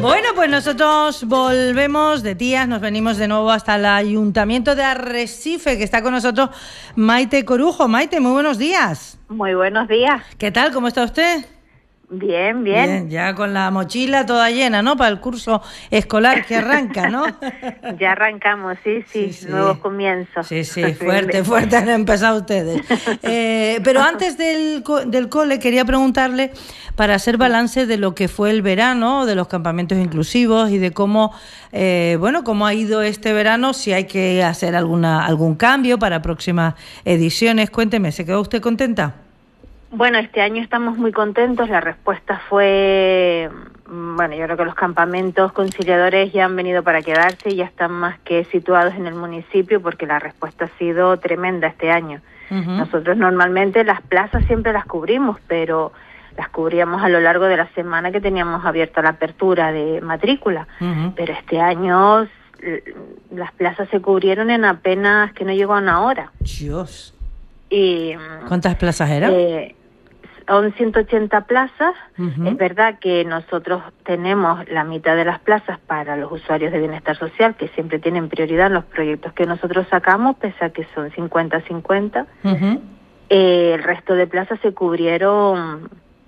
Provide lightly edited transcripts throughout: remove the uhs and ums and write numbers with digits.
Bueno, pues nosotros volvemos de Tías, nos venimos de nuevo hasta el Ayuntamiento de Arrecife, que está con nosotros Maite Corujo. Maite, muy buenos días. Muy buenos días. ¿Qué tal? ¿Cómo está usted? Bien, bien. Bien, ya con la mochila toda llena, ¿no? Para el curso escolar que arranca, ¿no? Ya arrancamos, sí, nuevos comienzos. Sí, fuerte han empezado ustedes. Pero antes del cole quería preguntarle, para hacer balance de lo que fue el verano, de los campamentos inclusivos y de cómo, cómo ha ido este verano, si hay que hacer algún cambio para próximas ediciones. Cuénteme, ¿se quedó usted contenta? Bueno, este año estamos muy contentos. La respuesta fue, yo creo que los campamentos conciliadores ya han venido para quedarse y ya están más que situados en el municipio, porque la respuesta ha sido tremenda este año. Nosotros normalmente las plazas siempre las cubrimos, pero las cubríamos a lo largo de la semana que teníamos abierta la apertura de matrícula. Pero este año las plazas se cubrieron en apenas que no llegó a una hora. Dios. Y, ¿cuántas plazas eran? Son 180 plazas. Es verdad que nosotros tenemos la mitad de las plazas para los usuarios de bienestar social, que siempre tienen prioridad en los proyectos que nosotros sacamos, pese a que son 50-50. El resto de plazas se cubrieron,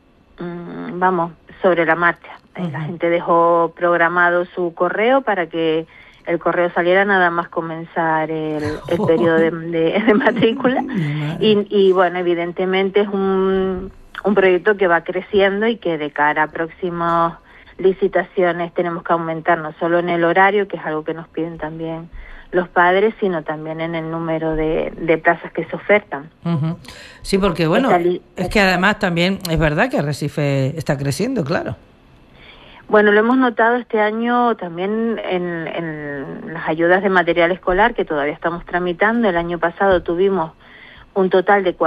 sobre la marcha. La gente dejó programado su correo para que el correo saliera nada más comenzar el periodo de matrícula. Y bueno, evidentemente es un proyecto que va creciendo y que de cara a próximas licitaciones tenemos que aumentar no solo en el horario, que es algo que nos piden también los padres, sino también en el número de plazas que se ofertan. Sí, porque bueno, es que además también es verdad que Arrecife está creciendo, claro. Bueno, lo hemos notado este año también en las ayudas de material escolar, que todavía estamos tramitando. El año pasado tuvimos un total de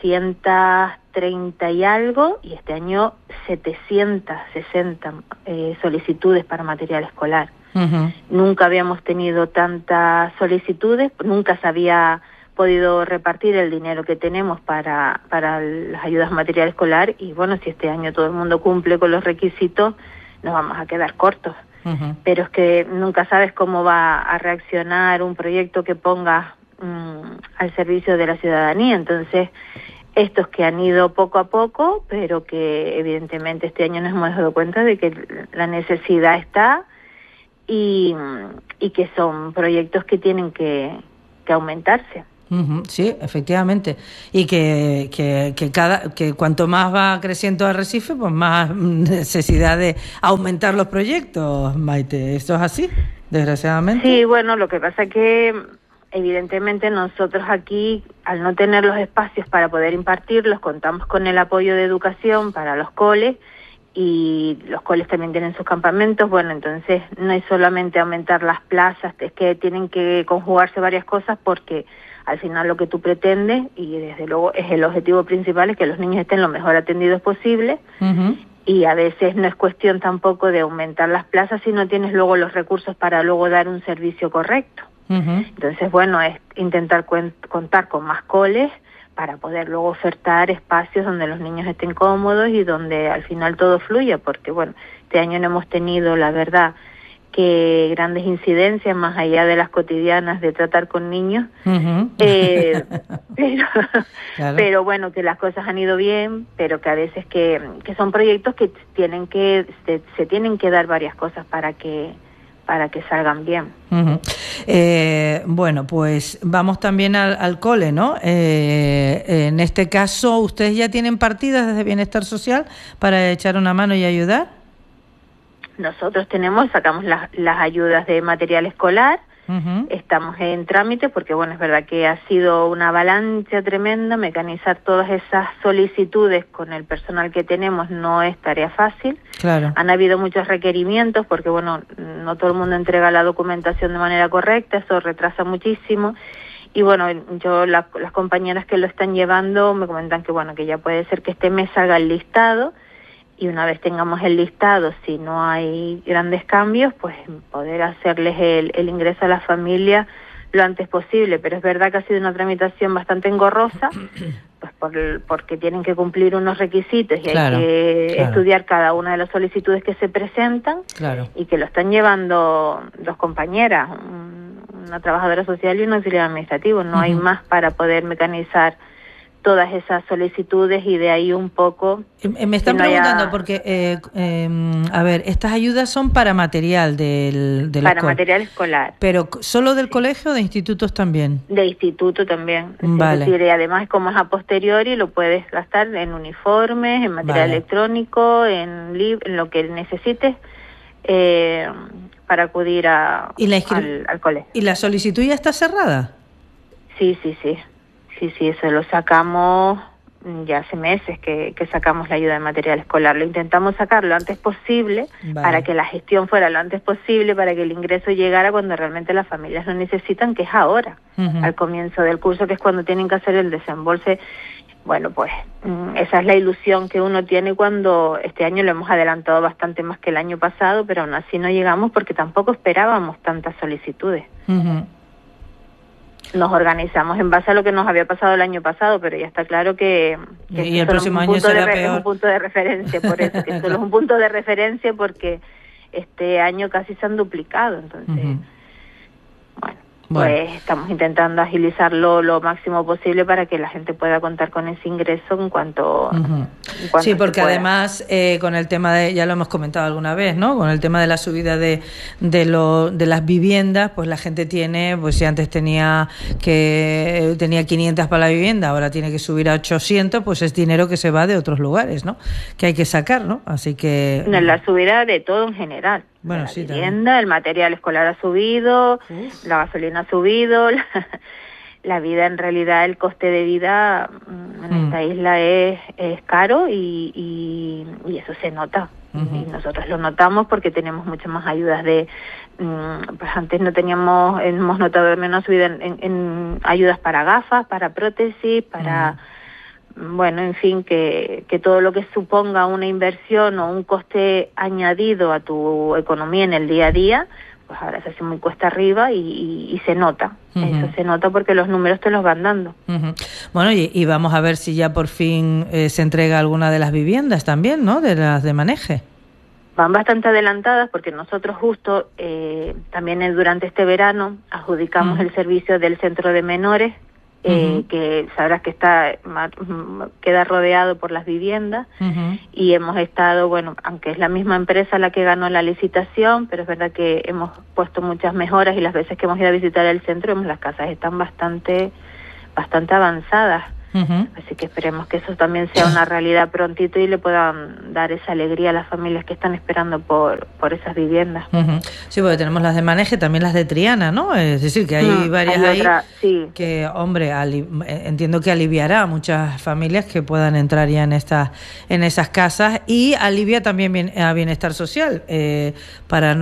430 y algo, y este año 760 solicitudes para material escolar. Nunca habíamos tenido tantas solicitudes, nunca se había podido repartir el dinero que tenemos para las ayudas de material escolar, y bueno, si este año todo el mundo cumple con los requisitos, nos vamos a quedar cortos. Pero es que nunca sabes cómo va a reaccionar un proyecto que ponga al servicio de la ciudadanía. Entonces, estos que han ido poco a poco, pero que evidentemente este año nos hemos dado cuenta de que la necesidad está y que son proyectos que tienen que aumentarse. Sí, efectivamente, y que cuanto más va creciendo Arrecife, pues más necesidad de aumentar los proyectos, Maite. ¿Esto es así, desgraciadamente? Sí, bueno, lo que pasa que evidentemente nosotros aquí, al no tener los espacios para poder impartirlos, contamos con el apoyo de educación para los coles, y los coles también tienen sus campamentos. Bueno, entonces no es solamente aumentar las plazas, es que tienen que conjugarse varias cosas, porque al final lo que tú pretendes, y desde luego es el objetivo principal, es que los niños estén lo mejor atendidos posible. Y a veces no es cuestión tampoco de aumentar las plazas si no tienes luego los recursos para luego dar un servicio correcto. Entonces, bueno, es intentar contar con más coles para poder luego ofertar espacios donde los niños estén cómodos y donde al final todo fluya, porque bueno, este año no hemos tenido, la verdad, que grandes incidencias más allá de las cotidianas de tratar con niños, pero bueno, que las cosas han ido bien, pero que a veces que son proyectos que se tienen que dar varias cosas para que salgan bien. Bueno, pues vamos también al cole, ¿no? En este caso, ¿ustedes ya tienen partidas desde Bienestar Social para echar una mano y ayudar? Nosotros sacamos las ayudas de material escolar. Estamos en trámite porque, bueno, es verdad que ha sido una avalancha tremenda. Mecanizar todas esas solicitudes con el personal que tenemos no es tarea fácil. Claro. Han habido muchos requerimientos porque, bueno, no todo el mundo entrega la documentación de manera correcta, eso retrasa muchísimo. Y bueno, las compañeras que lo están llevando me comentan que, bueno, que ya puede ser que este mes salga el listado, y una vez tengamos el listado, si no hay grandes cambios, pues poder hacerles el ingreso a la familia lo antes posible. Pero es verdad que ha sido una tramitación bastante engorrosa, pues porque tienen que cumplir unos requisitos y claro, hay que estudiar cada una de las solicitudes que se presentan, y que lo están llevando dos compañeras, una trabajadora social y un auxiliar administrativo. No hay más para poder mecanizar todas esas solicitudes, y de ahí un poco... Me están preguntando porque, a ver, estas ayudas son para material de la para material escolar. ¿Pero solo del colegio o de institutos también? De instituto también. Vale. Es decir, y además, como es a posteriori, lo puedes gastar en uniformes, en material electrónico, en lo que necesites para acudir al colegio. ¿Y la solicitud ya está cerrada? Sí, eso lo sacamos ya hace meses que sacamos la ayuda de material escolar. Lo intentamos sacar lo antes posible, para que la gestión fuera lo antes posible, para que el ingreso llegara cuando realmente las familias lo necesitan, que es ahora, al comienzo del curso, que es cuando tienen que hacer el desembolse. Bueno, pues esa es la ilusión que uno tiene cuando este año lo hemos adelantado bastante más que el año pasado, pero aún así no llegamos porque tampoco esperábamos tantas solicitudes. Nos organizamos en base a lo que nos había pasado el año pasado, pero ya está claro que y el próximo año será peor. Es un punto de referencia, por eso, que solo es un punto de referencia, porque este año casi se han duplicado. Entonces, pues estamos intentando agilizarlo lo máximo posible para que la gente pueda contar con ese ingreso en cuanto sí, porque además con el tema de, ya lo hemos comentado alguna vez, ¿no? Con el tema de la subida de las viviendas, pues la gente tiene, pues si antes tenía 500 para la vivienda, ahora tiene que subir a 800, pues es dinero que se va de otros lugares, ¿no? Que hay que sacar, ¿no? Así que... La subida de todo en general. Bueno, la sí, vivienda, también. El material escolar ha subido, la gasolina ha subido, la vida, en realidad el coste de vida en esta isla es caro, y eso se nota. Y nosotros lo notamos porque tenemos muchas más ayudas pues antes no teníamos, hemos notado menos subida en ayudas para gafas, para prótesis, para... Bueno, en fin, que todo lo que suponga una inversión o un coste añadido a tu economía en el día a día, pues ahora se hace muy cuesta arriba y se nota. Eso se nota porque los números te los van dando. Bueno, y vamos a ver si ya por fin se entrega alguna de las viviendas también, ¿no? De las de Maneje. Van bastante adelantadas porque nosotros justo también durante este verano adjudicamos el servicio del centro de menores, que sabrás que queda rodeado por las viviendas, y hemos estado, bueno, aunque es la misma empresa la que ganó la licitación, pero es verdad que hemos puesto muchas mejoras, y las veces que hemos ido a visitar el centro, las casas están bastante avanzadas. Así que esperemos que eso también sea una realidad prontito y le puedan dar esa alegría a las familias que están esperando por esas viviendas. Sí, porque tenemos las de Maneje, también las de Triana, ¿no? Es decir, que hay varias que, hombre, entiendo que aliviará a muchas familias que puedan entrar ya en esas casas, y alivia también a bienestar social, para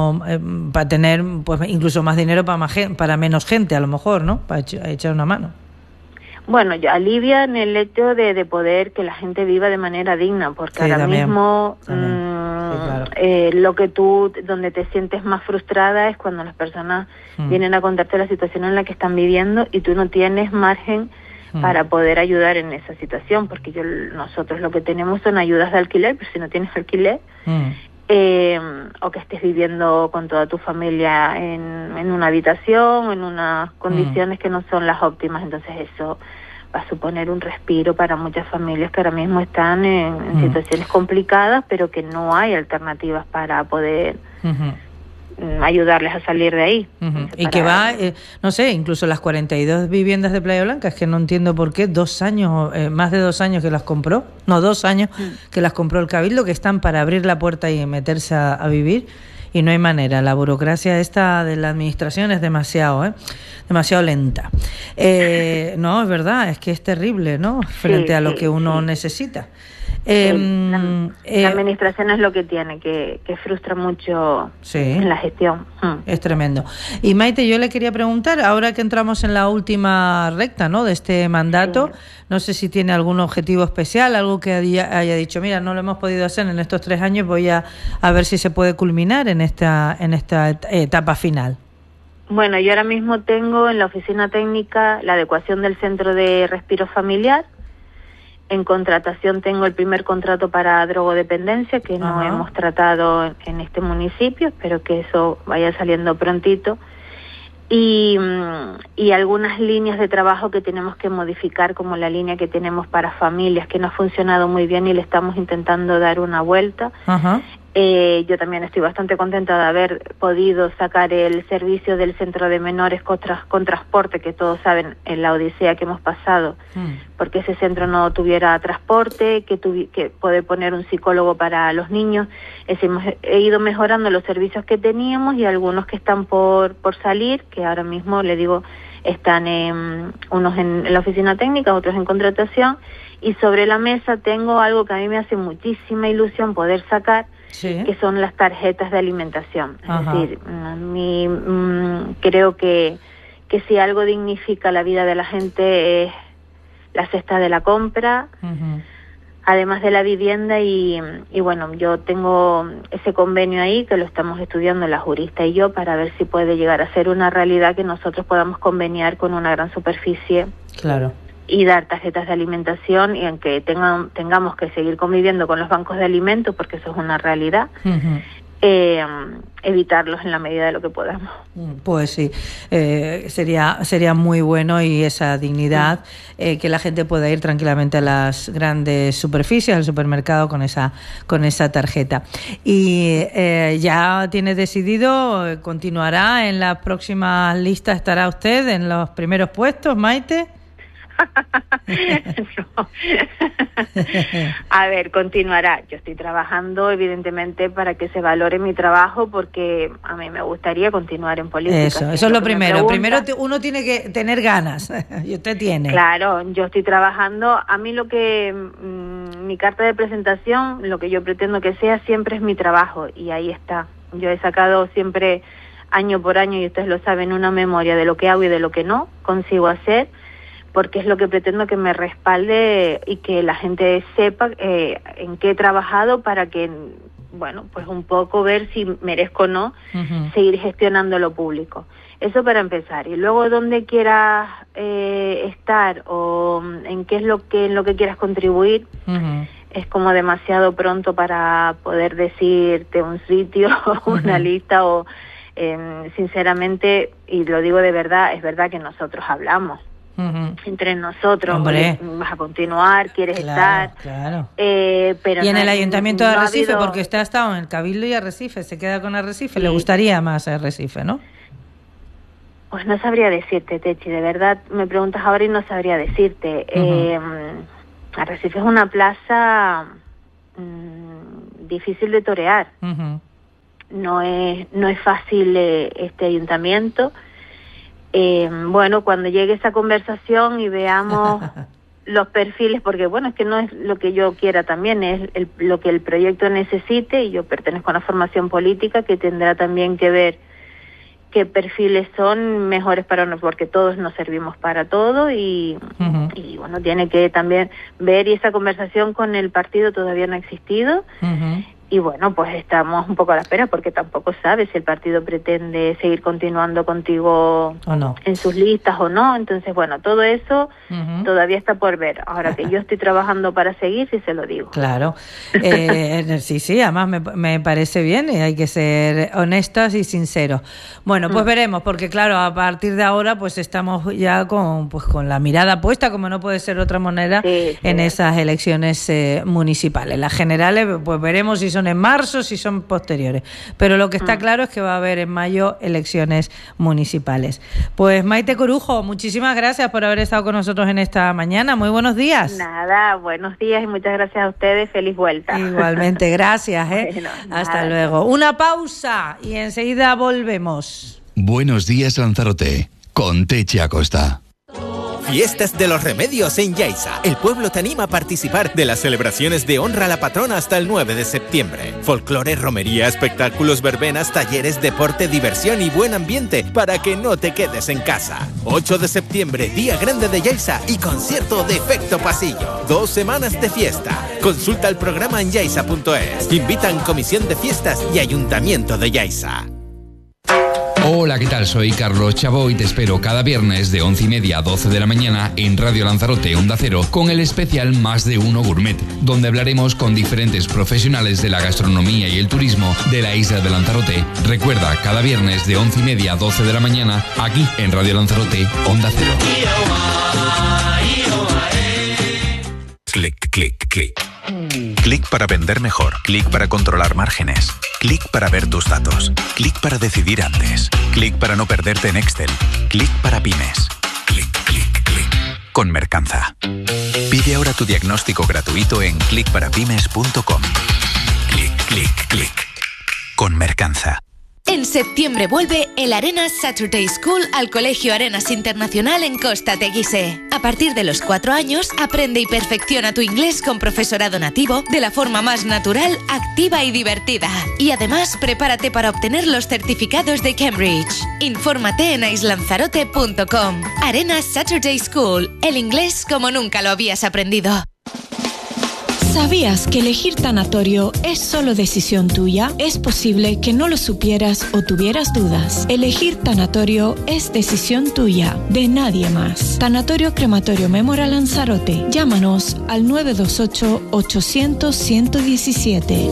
tener pues incluso más dinero para menos gente, a lo mejor, ¿no? Para echar una mano. Bueno, ya alivia en el hecho de poder que la gente viva de manera digna, porque ahora también, mismo claro. Donde te sientes más frustrada es cuando las personas vienen a contarte la situación en la que están viviendo y tú no tienes margen para poder ayudar en esa situación, porque nosotros lo que tenemos son ayudas de alquiler, pero si no tienes alquiler, o que estés viviendo con toda tu familia en una habitación, en unas condiciones que no son las óptimas, entonces eso va a suponer un respiro para muchas familias que ahora mismo están en situaciones complicadas, pero que no hay alternativas para poder ayudarles a salir de ahí. Y que va, no sé, incluso las 42 viviendas de Playa Blanca, es que no entiendo por qué, más de 2 años que las compró, 2 años que las compró el Cabildo, que están para abrir la puerta y meterse a vivir, y no hay manera. La burocracia esta de la administración es demasiado lenta. No, es verdad, es que es terrible, ¿no? Frente a lo que uno necesita. La administración es lo que tiene, que frustra mucho en la gestión. Es tremendo. Y Maite, yo le quería preguntar, ahora que entramos en la última recta, ¿no?, de este mandato, no sé si tiene algún objetivo especial, algo que haya dicho, mira, no lo hemos podido hacer en estos 3 años, voy a ver si se puede culminar en esta etapa final. Bueno, yo ahora mismo tengo en la oficina técnica la adecuación del centro de respiro familiar, En contratación tengo el primer contrato para drogodependencia, que no hemos tratado en este municipio, espero que eso vaya saliendo prontito. Y algunas líneas de trabajo que tenemos que modificar, como la línea que tenemos para familias, que no ha funcionado muy bien y le estamos intentando dar una vuelta. Yo también estoy bastante contenta de haber podido sacar el servicio del centro de menores con transporte, que todos saben en la odisea que hemos pasado, porque ese centro no tuviera transporte, que poder poner un psicólogo para los niños. He ido mejorando los servicios que teníamos y algunos que están por salir, que ahora mismo, le digo, están unos en la oficina técnica, otros en contratación, y sobre la mesa tengo algo que a mí me hace muchísima ilusión poder sacar, que son las tarjetas de alimentación. Es decir, a mí creo que si algo dignifica la vida de la gente es la cesta de la compra, además de la vivienda, y bueno, yo tengo ese convenio ahí que lo estamos estudiando la jurista y yo para ver si puede llegar a ser una realidad que nosotros podamos conveniar con una gran superficie. Claro. Y dar tarjetas de alimentación, y aunque tengamos que seguir conviviendo con los bancos de alimentos, porque eso es una realidad, evitarlos en la medida de lo que podamos. Pues sí, sería muy bueno, y esa dignidad, que la gente pueda ir tranquilamente a las grandes superficies, al supermercado con esa tarjeta. Y ya tiene decidido, continuará en las próximas listas, estará usted en los primeros puestos, Maite. No. A ver, continuará. Yo estoy trabajando, evidentemente, para que se valore mi trabajo, porque a mí me gustaría continuar en política. Eso es lo primero. Primero uno tiene que tener ganas, y usted tiene. Claro, yo estoy trabajando. A mí lo que mi carta de presentación, lo que yo pretendo que sea, siempre es mi trabajo, y ahí está. Yo he sacado siempre, año por año, y ustedes lo saben, una memoria de lo que hago y de lo que no consigo hacer, porque es lo que pretendo que me respalde y que la gente sepa en qué he trabajado, para que, bueno, pues un poco ver si merezco o no seguir gestionando lo público. Eso para empezar. Y luego, donde quieras estar o en qué es en lo que quieras contribuir, es como demasiado pronto para poder decirte un sitio, una lista, o sinceramente, y lo digo de verdad, es verdad que nosotros hablamos. Entre nosotros, vas a continuar, quieres estar, pero y en el Ayuntamiento de Arrecife, porque usted ha estado en el Cabildo y Arrecife, se queda con Arrecife, le gustaría más Arrecife, ¿no? Pues no sabría decirte, Techi, de verdad me preguntas ahora y no sabría decirte. Arrecife es una plaza difícil de torear, no es fácil este ayuntamiento. Bueno, cuando llegue esa conversación y veamos los perfiles, porque bueno, es que no es lo que yo quiera también, es lo que el proyecto necesite, y yo pertenezco a una formación política que tendrá también que ver qué perfiles son mejores para nosotros, porque todos nos servimos para todo, y bueno, tiene que también ver, y esa conversación con el partido todavía no ha existido. Y bueno, pues estamos un poco a la espera, porque tampoco sabes si el partido pretende seguir continuando contigo o no en sus listas o no. Entonces, bueno, todo eso todavía está por ver. Ahora que yo estoy trabajando para seguir, sí se lo digo. Claro. Sí, además me parece bien, y hay que ser honestas y sinceros. Bueno, pues veremos, porque claro, a partir de ahora pues estamos ya con la mirada puesta, como no puede ser de otra manera, en esas elecciones municipales. Las generales, pues veremos si son en marzo, si son posteriores. Pero lo que está claro es que va a haber en mayo elecciones municipales. Pues Maite Corujo, muchísimas gracias por haber estado con nosotros en esta mañana. Muy buenos días. Nada, buenos días y muchas gracias a ustedes. Feliz vuelta. Igualmente, gracias. Bueno, hasta luego. Una pausa y enseguida volvemos. Buenos días, Lanzarote, con Techi Acosta. Fiestas de los Remedios en Yaiza. El pueblo te anima a participar de las celebraciones de honra a la patrona hasta el 9 de septiembre. Folclore, romería, espectáculos, verbenas, talleres, deporte, diversión y buen ambiente para que no te quedes en casa. 8 de septiembre, Día Grande de Yaiza y concierto de efecto pasillo. 2 semanas de fiesta. Consulta el programa en yaiza.es. Invitan Comisión de Fiestas y Ayuntamiento de Yaiza. Hola, ¿qué tal? Soy Carlos Chabó y te espero cada viernes de 11:30 a 12 de la mañana en Radio Lanzarote, Onda Cero, con el especial Más de Uno Gourmet, donde hablaremos con diferentes profesionales de la gastronomía y el turismo de la isla de Lanzarote. Recuerda, cada viernes de 11:30 a 12 de la mañana, aquí en Radio Lanzarote, Onda Cero. Clic, clic, clic. Clic para vender mejor. Clic para controlar márgenes. Clic para ver tus datos. Clic para decidir antes. Clic para no perderte en Excel. Clic para pymes. Clic, clic, clic. Con Mercanza. Pide ahora tu diagnóstico gratuito en clicparapymes.com. Clic, clic, clic. Con Mercanza. En septiembre vuelve el Arenas Saturday School al Colegio Arenas Internacional en Costa Teguise. A partir de los 4 años, aprende y perfecciona tu inglés con profesorado nativo de la forma más natural, activa y divertida. Y además, prepárate para obtener los certificados de Cambridge. Infórmate en aislanzarote.com. Arenas Saturday School, el inglés como nunca lo habías aprendido. ¿Sabías que elegir tanatorio es solo decisión tuya? Es posible que no lo supieras o tuvieras dudas. Elegir tanatorio es decisión tuya, de nadie más. Tanatorio Crematorio Memorial Lanzarote. Llámanos al 928-800-117.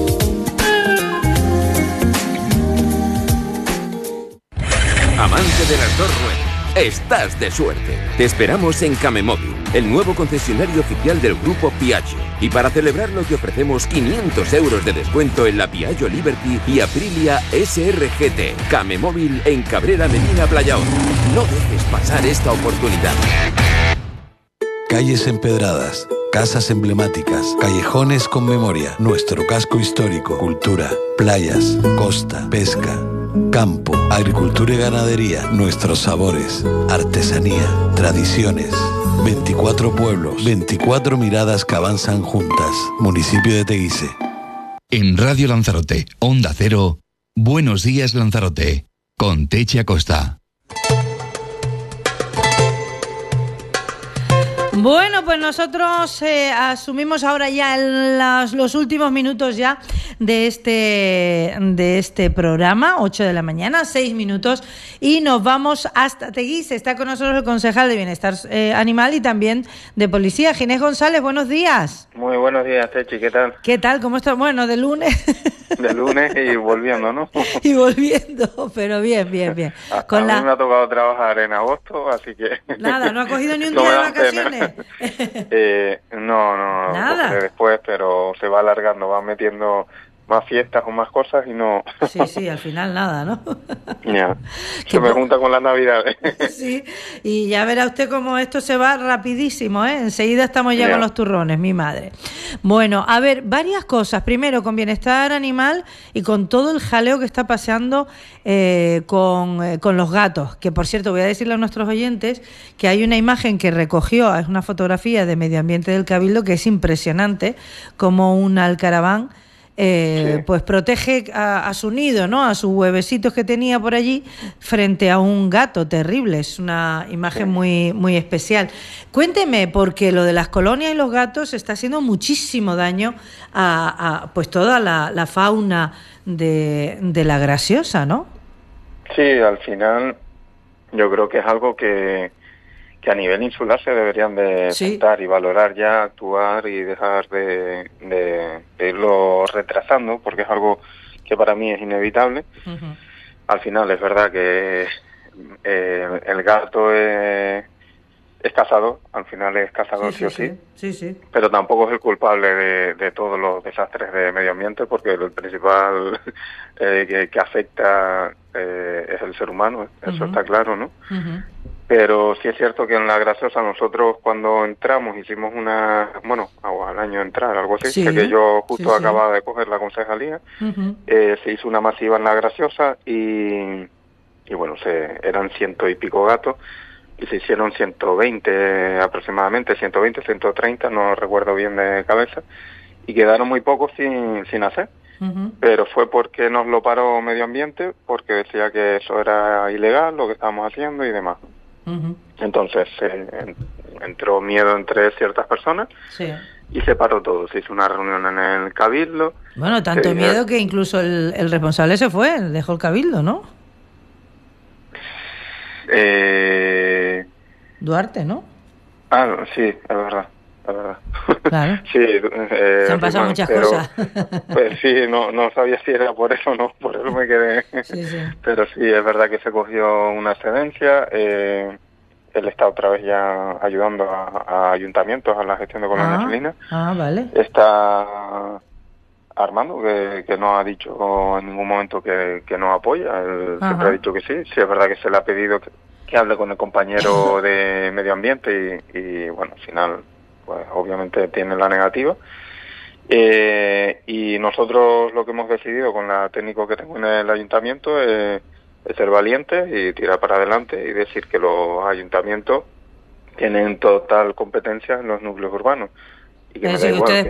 Amante de las dos ruedas, estás de suerte. Te esperamos en Camemóvil, el nuevo concesionario oficial del grupo Piaggio. Y para celebrarlo te ofrecemos 500 euros de descuento en la Piaggio Liberty y Aprilia SRGT. Camemóvil en Cabrera Medina Playa Honda. No dejes pasar esta oportunidad. Calles empedradas, casas emblemáticas, callejones con memoria, nuestro casco histórico, cultura, playas, costa, pesca, campo, agricultura y ganadería, nuestros sabores, artesanía, tradiciones. 24 pueblos, 24 miradas que avanzan juntas. Municipio de Teguise. En Radio Lanzarote, Onda Cero, Buenos Días Lanzarote, con Techi Acosta. Bueno, pues nosotros asumimos ahora ya los últimos minutos ya de este programa, 8 de la mañana, 6 minutos, y nos vamos hasta Teguise. Está con nosotros el concejal de Bienestar Animal y también de Policía, Ginés González. Buenos días. Muy buenos días, Techi, ¿qué tal? ¿Qué tal? ¿Cómo estás? Bueno, de lunes. De lunes y volviendo, ¿no? Y volviendo, pero bien. A mí me ha tocado trabajar en agosto, así que... Nada, ¿no ha cogido ni un día de vacaciones? No, nada. Después, pero se va alargando, va metiendo más fiestas o más cosas y no... Sí, al final nada, ¿no? Ya, se me junta con las Navidades. Sí, y ya verá usted cómo esto se va rapidísimo, ¿eh? Enseguida estamos ya con los turrones, mi madre. Bueno, a ver, varias cosas. Primero, con Bienestar Animal y con todo el jaleo que está pasando con los gatos, que por cierto voy a decirle a nuestros oyentes que hay una imagen que recogió, es una fotografía de Medio Ambiente del Cabildo que es impresionante, como un alcaraván pues protege a su nido, ¿no? A sus huevecitos que tenía por allí frente a un gato terrible. Es una imagen muy, muy especial. Cuénteme, porque lo de las colonias y los gatos está haciendo muchísimo daño a pues toda la fauna de la Graciosa, ¿no? Sí, al final yo creo que es algo que a nivel insular se deberían de sentar y valorar ya, actuar y dejar de irlo retrasando, porque es algo que para mí es inevitable. Uh-huh. Al final es verdad que el gato es cazador, al final es cazador sí o sí, pero tampoco es el culpable de todos los desastres de medio ambiente, porque el principal que afecta es el ser humano, eso está claro, ¿no? Uh-huh. Pero sí es cierto que en la Graciosa nosotros cuando entramos hicimos al año de entrar, algo así, que yo justo acababa de coger la concejalía, se hizo una masiva en la Graciosa y bueno, eran 100 y pico gatos y se hicieron 120 aproximadamente, 130, no recuerdo bien de cabeza, y quedaron muy pocos sin hacer. Pero fue porque nos lo paró Medio Ambiente, porque decía que eso era ilegal lo que estábamos haciendo y demás. Entonces entró miedo entre ciertas personas y se paró todo. Se hizo una reunión en el Cabildo. Bueno, tanto miedo que incluso el responsable se fue, dejó el Cabildo, ¿no? Duarte, ¿no? Sí, es verdad. Claro. Sí, se han pasado muchas cosas. Pues sí, no sabía si era por eso o no, por eso me quedé. Sí. Pero sí, es verdad que se cogió una excedencia. Él está otra vez ya ayudando a ayuntamientos a la gestión de Colonia Felina. Vale. Está Armando, que no ha dicho en ningún momento que no apoya. Él siempre ha dicho que sí. Sí, es verdad que se le ha pedido que hable con el compañero de medio ambiente y bueno, al final pues obviamente tiene la negativa. Y nosotros lo que hemos decidido con la técnico que tengo en el ayuntamiento es ser valientes y tirar para adelante y decir que los ayuntamientos tienen total competencia en los núcleos urbanos. Y que es decir, que ustedes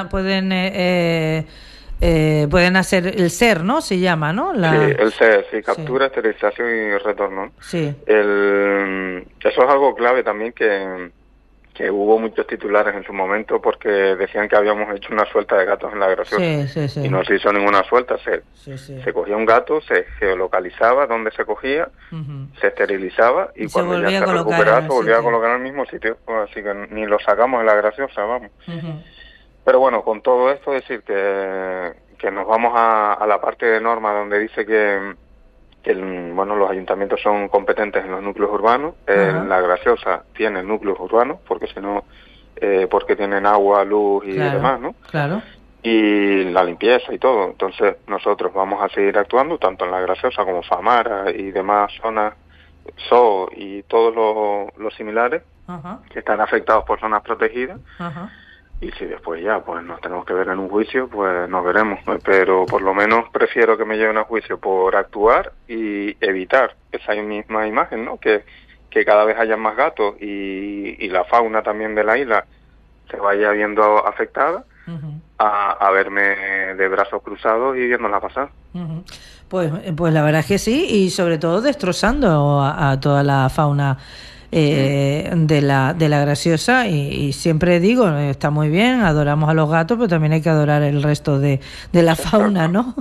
pueden hacer el SER, ¿no? Se llama, ¿no? Sí, el SER, sí, captura, esterilización y retorno. Sí. Eso es algo clave también que hubo muchos titulares en su momento porque decían que habíamos hecho una suelta de gatos en la Graciosa. Sí. Y no se hizo ninguna suelta. Se cogía un gato, se geolocalizaba donde se cogía, se esterilizaba y cuando ya se recuperaba se volvía a colocar en el mismo sitio. Así que ni lo sacamos de la Graciosa, vamos. Pero bueno, con todo esto decir que nos vamos a la parte de norma donde dice que los ayuntamientos son competentes en los núcleos urbanos. La Graciosa tiene núcleos urbanos, porque si no, porque tienen agua, luz y demás, ¿no? Claro. Y la limpieza y todo. Entonces nosotros vamos a seguir actuando, tanto en la Graciosa como Famara y demás zonas, SO y todos los similares, que están afectados por zonas protegidas. Y si después ya pues nos tenemos que ver en un juicio, pues nos veremos. Pero por lo menos prefiero que me lleven a juicio por actuar y evitar esa misma imagen, ¿no? Que cada vez haya más gatos y la fauna también de la isla se vaya viendo afectada, a verme de brazos cruzados y viéndola pasar. Pues la verdad es que sí, y sobre todo destrozando a toda la fauna de la Graciosa, y siempre digo, está muy bien, adoramos a los gatos, pero también hay que adorar el resto de la fauna, ¿no?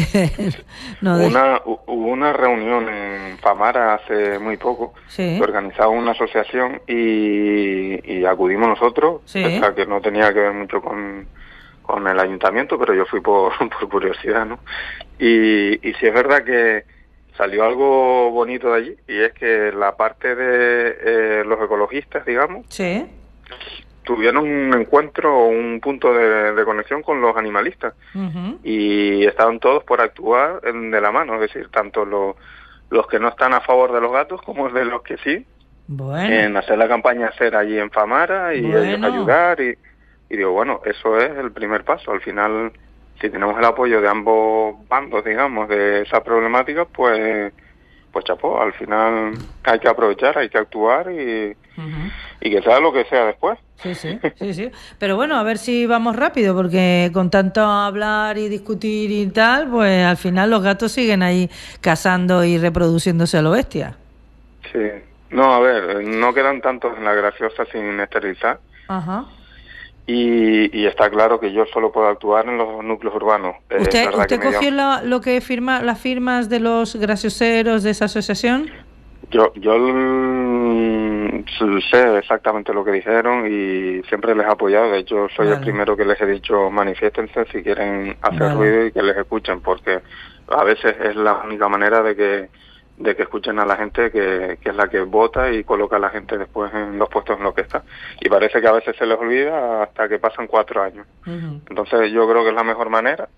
Hubo una reunión en Famara hace muy poco, que organizaba una asociación y acudimos nosotros, o sea, que no tenía que ver mucho con el ayuntamiento, pero yo fui por curiosidad, ¿no? Y sí es verdad que salió algo bonito de allí, y es que la parte de los ecologistas, digamos, tuvieron un encuentro, un punto de conexión con los animalistas, y estaban todos por actuar de la mano, es decir, tanto los que no están a favor de los gatos como de los que sí, en hacer la campaña SER allí en Famara y ellos ayudar, y digo, bueno, eso es el primer paso. Al final, si tenemos el apoyo de ambos bandos, digamos, de esa problemática, pues chapó, al final hay que aprovechar, hay que actuar y que sea lo que sea después. Sí. Pero bueno, a ver si vamos rápido, porque con tanto hablar y discutir y tal, pues al final los gatos siguen ahí cazando y reproduciéndose a lo bestia. Sí. No, a ver, no quedan tantos en la Graciosa sin esterilizar. Y está claro que yo solo puedo actuar en los núcleos urbanos. ¿Usted cogió lo que las firmas de los gracioseros de esa asociación? Yo sé exactamente lo que dijeron y siempre les he apoyado. De hecho, soy el primero que les he dicho, manifiéstense si quieren hacer ruido y que les escuchen, porque a veces es la única manera de que escuchen a la gente que es la que vota y coloca a la gente después en los puestos en los que está. Y parece que a veces se les olvida hasta que pasan 4 años. Entonces yo creo que es la mejor manera.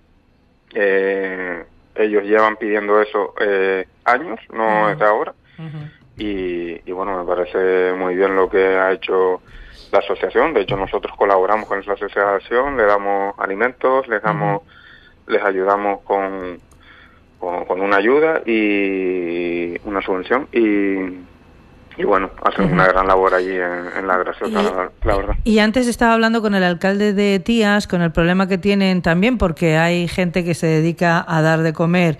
Ellos llevan pidiendo eso años, no es de ahora. Y bueno, me parece muy bien lo que ha hecho la asociación. De hecho, nosotros colaboramos con esa asociación, le damos alimentos, les ayudamos con una ayuda y una subvención y bueno, hacen una gran labor allí en la Graciosa, la verdad. Y antes estaba hablando con el alcalde de Tías, con el problema que tienen también, porque hay gente que se dedica a dar de comer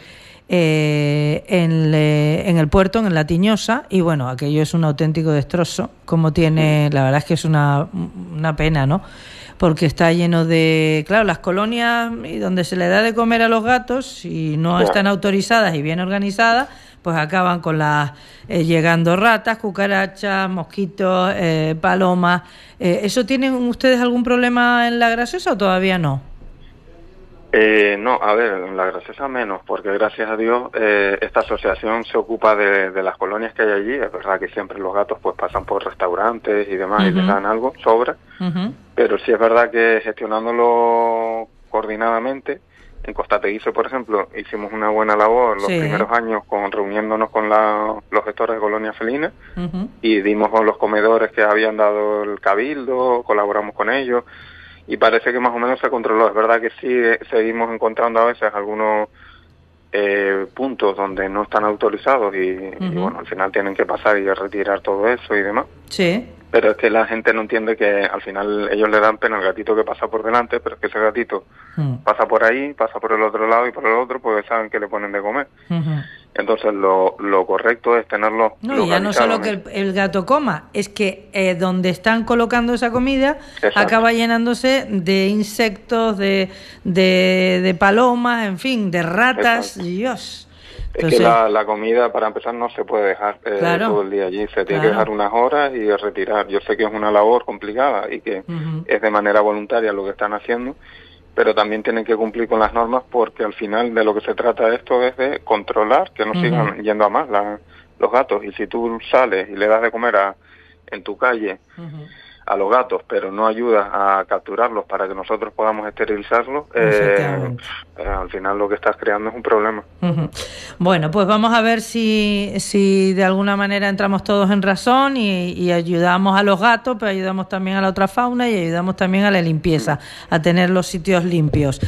en el puerto, en la Tiñosa, y bueno, aquello es un auténtico destrozo, como tiene, la verdad es que es una pena, ¿no? porque está lleno de... Claro, las colonias donde se le da de comer a los gatos, si no están autorizadas y bien organizadas, pues acaban con las llegando ratas, cucarachas, mosquitos, palomas. ¿Eso tienen ustedes algún problema en La Graciosa o todavía no? No, a ver, en La Graciosa menos, porque gracias a Dios esta asociación se ocupa de las colonias que hay allí. Es verdad que siempre los gatos pues pasan por restaurantes y demás y les dan algo, sobra, pero sí es verdad que gestionándolo coordinadamente, en Costa Teguise, por ejemplo, hicimos una buena labor los primeros años reuniéndonos con los gestores de colonias felinas y dimos con los comedores que habían dado el cabildo, colaboramos con ellos y parece que más o menos se controló. Es verdad que sí seguimos encontrando a veces algunos puntos donde no están autorizados y bueno, al final tienen que pasar y retirar todo eso y demás. Sí. Pero es que la gente no entiende que al final ellos le dan pena al gatito que pasa por delante, pero es que ese gatito pasa por ahí, pasa por el otro lado y por el otro, pues saben que le ponen de comer. Entonces lo correcto es tenerlo no, ya no solo que el gato coma, es que donde están colocando esa comida acaba llenándose de insectos, de palomas, en fin, de ratas. Dios. Entonces, es que la comida, para empezar, no se puede dejar todo el día allí. Se tiene que dejar unas horas y retirar. Yo sé que es una labor complicada y que es de manera voluntaria lo que están haciendo, pero también tienen que cumplir con las normas porque al final de lo que se trata esto es de controlar que no sigan yendo a más los gatos. Y si tú sales y le das de comer en tu calle a los gatos, pero no ayudas a capturarlos para que nosotros podamos esterilizarlos, al final lo que estás creando es un problema. Bueno, pues vamos a ver si de alguna manera entramos todos en razón y ayudamos a los gatos, pero ayudamos también a la otra fauna y ayudamos también a la limpieza, a tener los sitios limpios.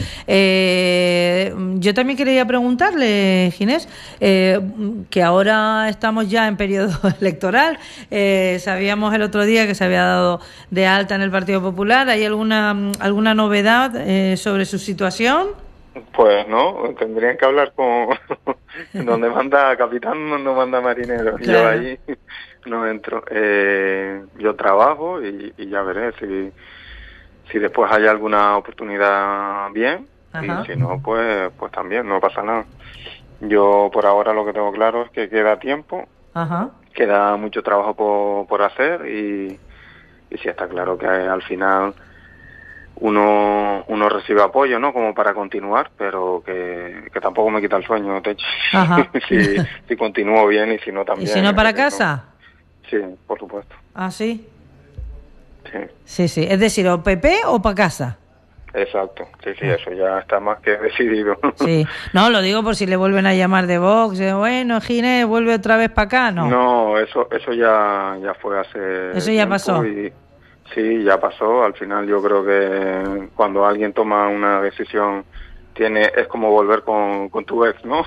Yo también quería preguntarle, Ginés, que ahora estamos ya en periodo electoral, sabíamos el otro día que se había dado de alta en el Partido Popular. ¿Hay alguna novedad sobre su situación? Pues no, tendrían que hablar con donde manda capitán, no manda marinero. Claro. Yo ahí no entro. Yo trabajo y ya veré si después hay alguna oportunidad bien. Y si no, pues también no pasa nada. Yo por ahora lo que tengo claro es que queda tiempo, queda mucho trabajo por hacer y sí está claro que al final uno recibe apoyo, ¿no? Como para continuar, pero que tampoco me quita el sueño, de hecho. si continúo bien y si no también. ¿Y si no para casa? No. Sí, por supuesto. ¿Ah, sí? Sí. Sí. Es decir, o PP o para casa. Exacto, sí, eso ya está más que decidido. Sí, no, lo digo por si le vuelven a llamar de Vox, bueno, Ginés, vuelve otra vez para acá, ¿no? No, eso ya fue hace Eso ya pasó. Sí, ya pasó. Al final yo creo que cuando alguien toma una decisión es como volver con tu ex, ¿no?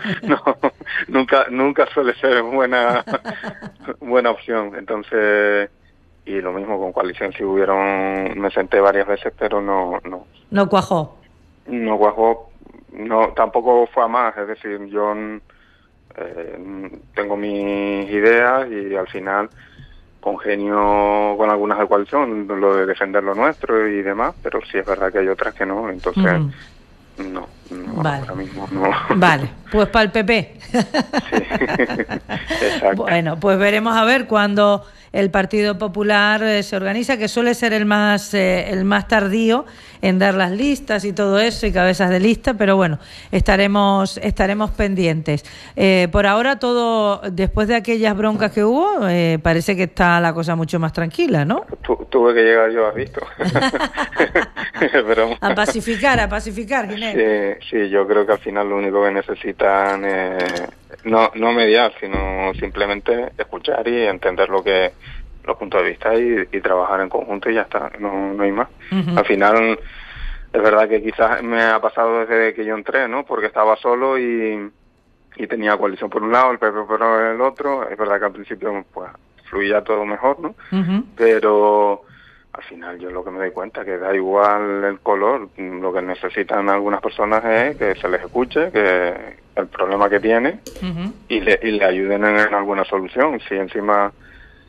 Nunca suele ser buena opción. Entonces, y lo mismo con coalición, si me senté varias veces, pero no cuajó. No cuajó, no, tampoco fue a más, es decir, yo tengo mis ideas y al final congenio con algunas de coalición, lo de defender lo nuestro y demás, pero sí es verdad que hay otras que no, entonces no, vale. Ahora mismo no. Vale, pues para el PP. Sí. Exacto. Bueno, pues veremos a ver cuándo el Partido Popular se organiza, que suele ser el más tardío en dar las listas y todo eso y cabezas de lista, pero bueno, estaremos pendientes. Por ahora todo, después de aquellas broncas que hubo, parece que está la cosa mucho más tranquila, ¿no? Tuve que llegar yo, has visto. Pero, a pacificar, Ginés. Sí, yo creo que al final lo único que necesitan es no mediar, sino simplemente escuchar y entender los puntos de vista y trabajar en conjunto y ya está, no hay más. Al final es verdad que quizás me ha pasado desde que yo entré, ¿no? Porque estaba solo y tenía coalición por un lado, el PP por el otro. Es verdad que al principio pues fluía todo mejor, ¿no? Pero al final yo lo que me doy cuenta que da igual el color, lo que necesitan algunas personas es que se les escuche, que el problema que tiene y le ayuden en alguna solución. Si encima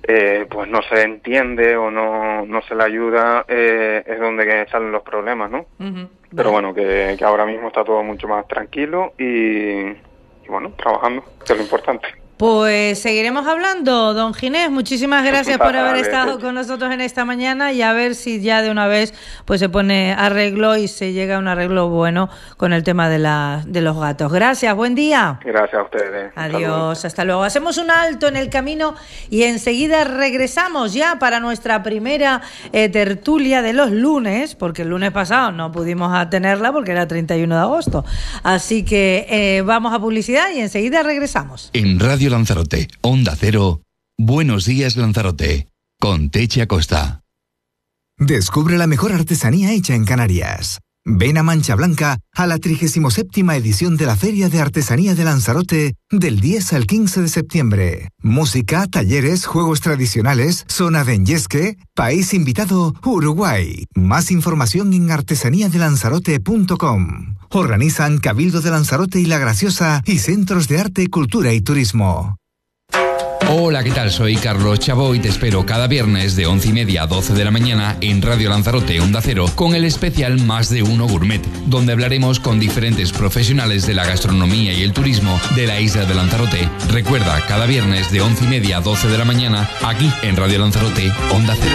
pues no se entiende o no se le ayuda, es donde salen los problemas, ¿no? Pero bueno, que ahora mismo está todo mucho más tranquilo y bueno, trabajando, que es lo importante. Pues seguiremos hablando, don Ginés. Muchísimas gracias por haber estado con nosotros en esta mañana y a ver si ya de una vez pues se pone arreglo y se llega a un arreglo bueno con el tema de los gatos. Gracias, buen día. Gracias a ustedes. Adiós, hasta luego. Hacemos un alto en el camino y enseguida regresamos ya para nuestra primera tertulia de los lunes, porque el lunes pasado no pudimos tenerla porque era 31 de agosto. Así que vamos a publicidad y enseguida regresamos. En Radio Lanzarote, Onda Cero, Buenos Días Lanzarote, con Techi Acosta. Descubre la mejor artesanía hecha en Canarias. Ven a Mancha Blanca a la 37ª edición de la Feria de Artesanía de Lanzarote del 10 al 15 de septiembre. Música, talleres, juegos tradicionales, zona de Enyesque, país invitado Uruguay. Más información en artesaniadelanzarote.com. Organizan Cabildo de Lanzarote y La Graciosa y Centros de Arte, Cultura y Turismo. Hola, ¿qué tal? Soy Carlos Chabó y te espero cada viernes de 11:30 a 12 de la mañana en Radio Lanzarote Onda Cero con el especial Más de Uno Gourmet, donde hablaremos con diferentes profesionales de la gastronomía y el turismo de la isla de Lanzarote. Recuerda, cada viernes de 11:30 a 12 de la mañana aquí en Radio Lanzarote Onda Cero.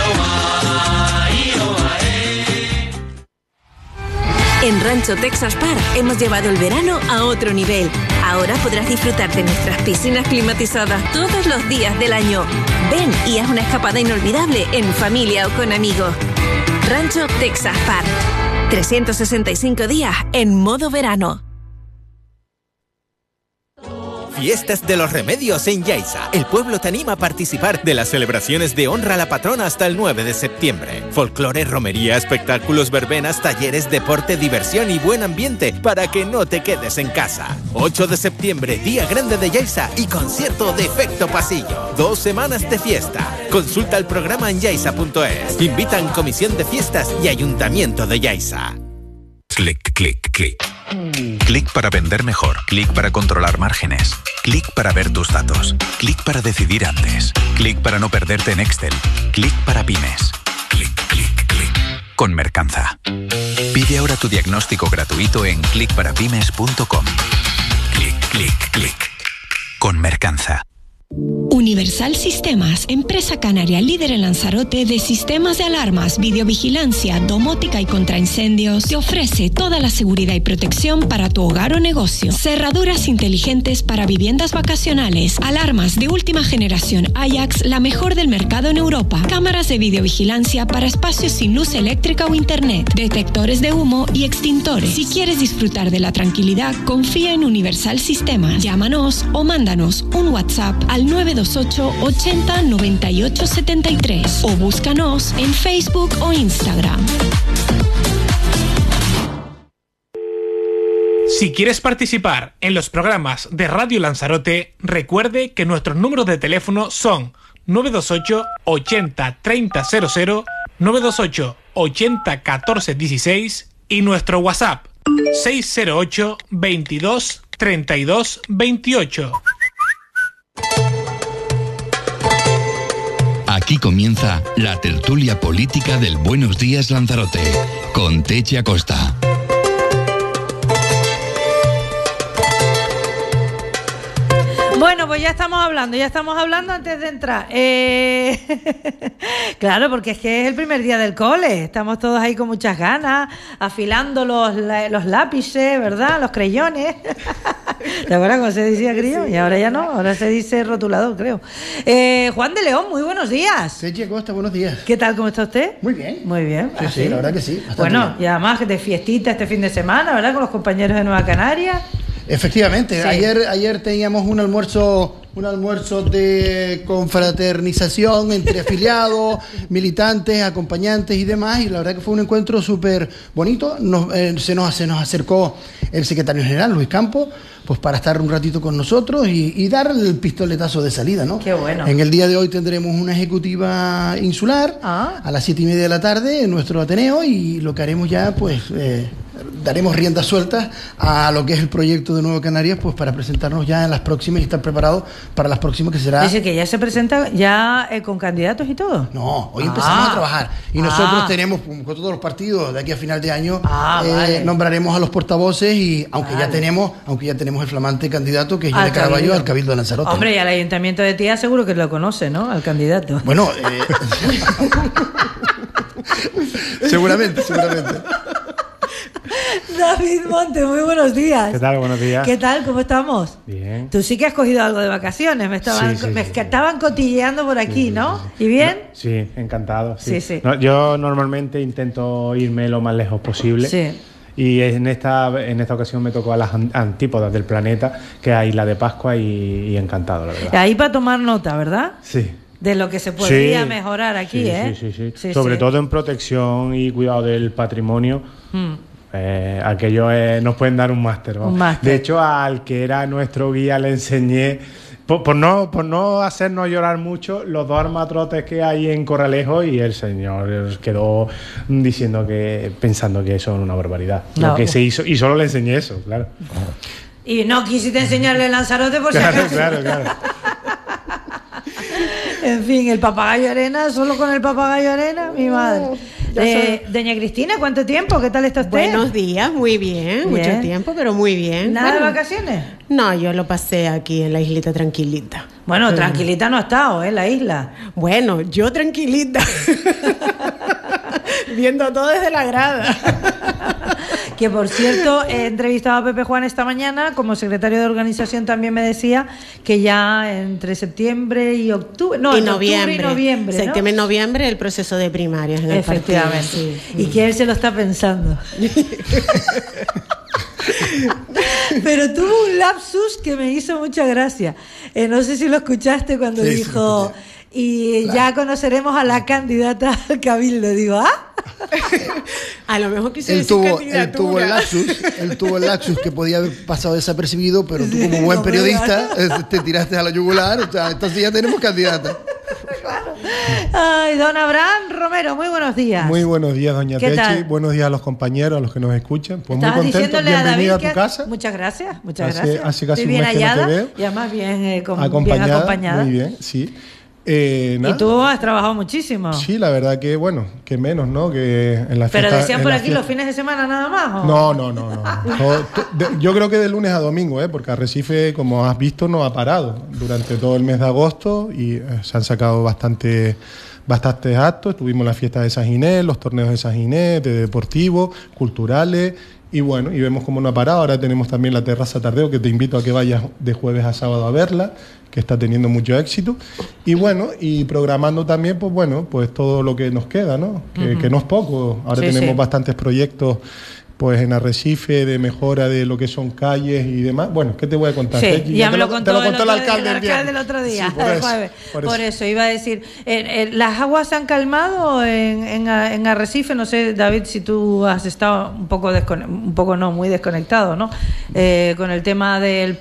En Rancho Texas Park hemos llevado el verano a otro nivel. Ahora podrás disfrutar de nuestras piscinas climatizadas todos los días del año. Ven y haz una escapada inolvidable en familia o con amigos. Rancho Texas Park. 365 días en modo verano. Fiestas de los Remedios en Yaiza. El pueblo te anima a participar de las celebraciones de Honra a la Patrona hasta el 9 de septiembre. Folclore, romería, espectáculos, verbenas, talleres, deporte, diversión y buen ambiente para que no te quedes en casa. 8 de septiembre, Día Grande de Yaiza y concierto de efecto pasillo. 2 semanas de fiesta. Consulta el programa en yaiza.es. Invitan Comisión de Fiestas y Ayuntamiento de Yaiza. Clic, clic, clic. Clic para vender mejor. Clic para controlar márgenes. Clic para ver tus datos. Clic para decidir antes. Clic para no perderte en Excel. Clic para pymes. Clic, clic, clic. Con Mercanza. Pide ahora tu diagnóstico gratuito en clicparapymes.com. Clic, clic, clic. Con Mercanza. Universal Sistemas, empresa canaria líder en Lanzarote de sistemas de alarmas, videovigilancia, domótica y contraincendios, te ofrece toda la seguridad y protección para tu hogar o negocio. Cerraduras inteligentes para viviendas vacacionales, alarmas de última generación Ajax, la mejor del mercado en Europa, cámaras de videovigilancia para espacios sin luz eléctrica o internet, detectores de humo y extintores. Si quieres disfrutar de la tranquilidad, confía en Universal Sistemas. Llámanos o mándanos un WhatsApp al 928 80 98 73 o búscanos en Facebook o Instagram. Si quieres participar en los programas de Radio Lanzarote, recuerde que nuestros números de teléfono son 928 80 30 00, 928 80 14 16 y nuestro WhatsApp 608 22 32 28. Aquí comienza la tertulia política del Buenos Días Lanzarote, con Techi Acosta. Bueno, pues ya estamos hablando antes de entrar. Claro, porque es que es el primer día del cole, estamos todos ahí con muchas ganas, afilando los lápices, ¿verdad? Los creyones. ¿Te acuerdas cómo se decía creyón? Y ahora ya no, ahora se dice rotulador, creo. Juan de León, muy buenos días. Techi Acosta, buenos días. ¿Qué tal, cómo está usted? Muy bien. Muy bien. Sí, sí, la verdad que sí. Bueno, bien. Y además de fiestita este fin de semana, ¿verdad? Con los compañeros de Nueva Canarias. Efectivamente, sí. Ayer teníamos un almuerzo de confraternización entre afiliados, militantes, acompañantes y demás, y la verdad que fue un encuentro súper bonito. Se nos acercó el secretario general, Luis Campos, pues para estar un ratito con nosotros y dar el pistoletazo de salida, ¿no? Qué bueno. En el día de hoy tendremos una ejecutiva insular a las 7:30 de la tarde en nuestro Ateneo, y lo que haremos ya, pues daremos rienda suelta a lo que es el proyecto de Nuevo Canarias, pues para presentarnos ya en las próximas y estar preparados para las próximas, que será... Dice que ya se presenta ya con candidatos y todo. No, hoy empezamos a trabajar y nosotros tenemos, con todos los partidos, de aquí a final de año, nombraremos a los portavoces y aunque ya tenemos el flamante candidato que es Yone Caraballo al Cabildo de Lanzarote. Hombre, y al Ayuntamiento de Tía seguro que lo conoce, ¿no? Al candidato. Bueno, seguramente. David Monte, muy buenos días. ¿Qué tal? Buenos días. ¿Qué tal? ¿Cómo estamos? Bien. Tú sí que has cogido algo de vacaciones. Me estaban cotilleando por aquí, ¿no? ¿Y bien? Sí, encantado. Sí. No, yo normalmente intento irme lo más lejos posible. Sí. Y en esta ocasión me tocó a las antípodas del planeta, que es Isla de Pascua, y encantado, la verdad. Ahí para tomar nota, ¿verdad? Sí. De lo que se podría mejorar aquí, Sí. Sobre todo en protección y cuidado del patrimonio. Aquello nos pueden dar un máster. De hecho, al que era nuestro guía le enseñé, por no hacernos llorar mucho, los 2 armatrotes que hay en Corralejo, y el señor quedó pensando que eso es una barbaridad. Lo que se hizo, y solo le enseñé eso, claro. Y no quisiste enseñarle Lanzarote por si acaso. Claro. En fin, el papagayo arena, solo con el papagayo arena, mi madre. Doña Cristina, ¿cuánto tiempo? ¿Qué tal está usted? Buenos días, muy bien. Mucho tiempo, pero muy bien. ¿Nada de vacaciones? No, yo lo pasé aquí en la islita tranquilita. Bueno, tranquilita no ha estado, la isla. Bueno, yo tranquilita. Viendo todo desde la grada. Que por cierto, he entrevistado a Pepe Juan esta mañana, como secretario de organización también me decía que ya entre septiembre y octubre, noviembre, septiembre y noviembre el proceso de primarias en el partido. Efectivamente. Y que él se lo está pensando. Pero tuvo un lapsus que me hizo mucha gracia. No sé si lo escuchaste cuando dijo... Y ya conoceremos a la candidata al Cabildo. Digo, a lo mejor quise decir candidatura. Él tuvo el lapsus que podía haber pasado desapercibido, pero tú como buen periodista te tiraste a la yugular. O sea, entonces ya tenemos candidata. Ay, don Abraham Romero, muy buenos días. Muy buenos días, doña Techi. Buenos días a los compañeros, a los que nos escuchan. Pues muy contento, bienvenida a tu casa. Muchas gracias. Hace casi un mes que no te veo. Y además bien acompañada. Muy bien, sí. Y tú has trabajado muchísimo. Sí, la verdad que que menos, ¿no? Que en la Pero decían por aquí los fines de semana nada más. ¿O? No. Yo creo que de lunes a domingo, porque Arrecife, como has visto, no ha parado durante todo el mes de agosto y se han sacado bastantes actos. Tuvimos la fiesta de San Ginés, los torneos de San Ginés, de deportivos, culturales. Y bueno, y vemos cómo no ha parado. Ahora tenemos también la terraza Tardeo, que te invito a que vayas de jueves a sábado a verla, que está teniendo mucho éxito. Y bueno, y programando también, pues todo lo que nos queda, ¿no? Que no es poco. Ahora tenemos bastantes proyectos pues en Arrecife, de mejora de lo que son calles y demás. Bueno, ¿qué te voy a contar? Sí, ya me lo contó el alcalde el otro día. Sí, por eso iba a decir, ¿las aguas se han calmado en Arrecife? No sé, David, si tú has estado muy desconectado, ¿no? Con el tema del